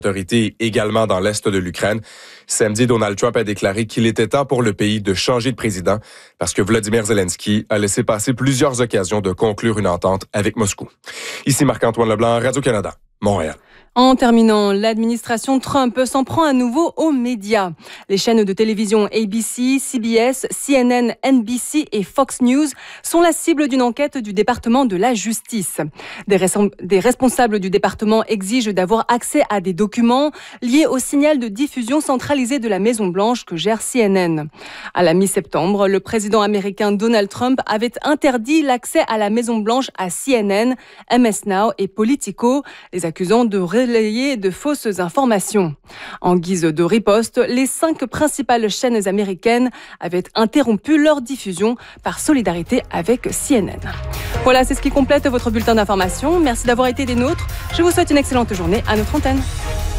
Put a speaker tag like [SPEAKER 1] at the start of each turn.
[SPEAKER 1] autorités également dans l'est de l'Ukraine. Samedi, Donald Trump a déclaré qu'il était temps pour le pays de changer de président parce que Volodymyr Zelensky a laissé passer plusieurs occasions de conclure une entente avec Moscou. Ici Marc-Antoine Leblanc, Radio-Canada, Montréal.
[SPEAKER 2] En terminant, l'administration Trump s'en prend à nouveau aux médias. Les chaînes de télévision ABC, CBS, CNN, NBC et Fox News sont la cible d'une enquête du département de la justice. Des responsables du département exigent d'avoir accès à des documents liés au signal de diffusion centralisé de la Maison-Blanche que gère CNN. À la mi-septembre, le président américain Donald Trump avait interdit l'accès à la Maison-Blanche à CNN, MS Now et Politico, les accusant de relayer de fausses informations. En guise de riposte, les 5 principales chaînes américaines avaient interrompu leur diffusion par solidarité avec CNN. Voilà, c'est ce qui complète votre bulletin d'information. Merci d'avoir été des nôtres. Je vous souhaite une excellente journée à notre antenne.